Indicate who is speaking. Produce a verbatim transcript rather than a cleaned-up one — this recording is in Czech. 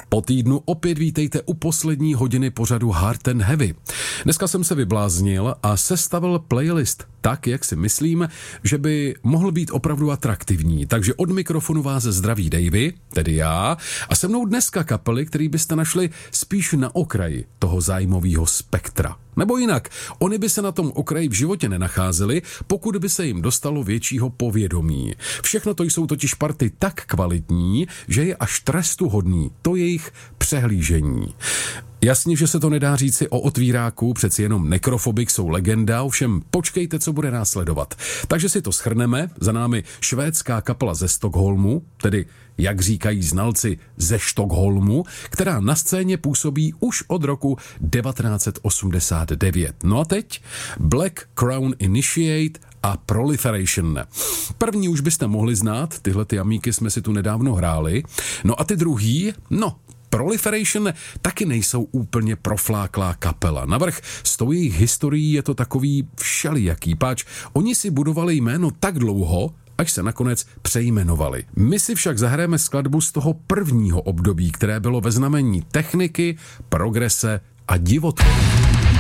Speaker 1: Po týdnu opět vítejte u poslední hodiny pořadu Hard and Heavy. Dneska jsem se vybláznil a sestavil playlist tak, jak si myslím, že by mohl být opravdu atraktivní. Takže od mikrofonu vás zdraví Davey, tedy já, a se mnou dneska kapely, který byste našli spíš na okraji toho zájmového spektra. Nebo jinak, oni by se na tom okraji v životě nenacházeli, pokud by se jim dostalo většího povědomí. Všechno to jsou totiž party tak kvalitní, že je až trestuhodný to jejich přehlížení. Jasně, že se to nedá říci o otvíráku, přeci jenom Necrophobik jsou legenda, ovšem počkejte, co bude následovat. Takže si to shrneme, za námi švédská kapela ze Stockholmu, tedy jak říkají znalci ze Stockholmu, která na scéně působí už od roku devatenáct set osmdesát devět. No a teď Black Crown Initiate a Proliferation. První už byste mohli znát, tyhle ty amíky jsme si tu nedávno hráli, no a ty druhý, no, Proliferation taky nejsou úplně profláklá kapela. Navrch s tou jejich historií je to takový všelijaký, páč oni si budovali jméno tak dlouho, až se nakonec přejmenovali. My si však zahrajeme skladbu z toho prvního období, které bylo ve znamení techniky, progrese a divotvorby.